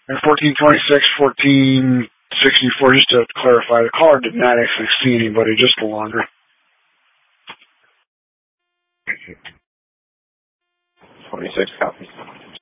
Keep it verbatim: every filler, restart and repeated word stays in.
And fourteen twenty-six, fourteen sixty-four, just to clarify, the caller did not actually see anybody, just the laundry. twenty-six copies.